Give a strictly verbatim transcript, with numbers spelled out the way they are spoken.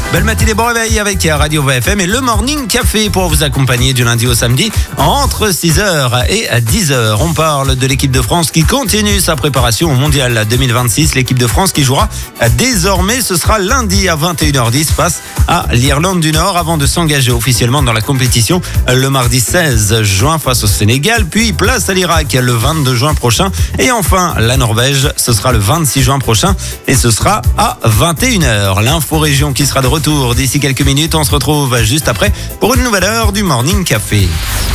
Belle matinée, bon réveil avec Radio V F M et le Morning Café pour vous accompagner du lundi au samedi entre six heures et dix heures. On parle de l'équipe de France qui continue sa préparation au Mondial deux mille vingt-six. L'équipe de France qui jouera désormais, ce sera lundi à vingt et une heures dix face à l'Irlande du Nord avant de s'engager officiellement dans la compétition le mardi seize juin face au Sénégal. Puis place à l'Irak le vingt-deux juin prochain. Et enfin, la Norvège, ce sera le vingt-six juin prochain et ce sera à vingt et une heures. L'info-région qui sera de retour d'ici quelques minutes. On se retrouve juste après pour une nouvelle heure du Morning Café.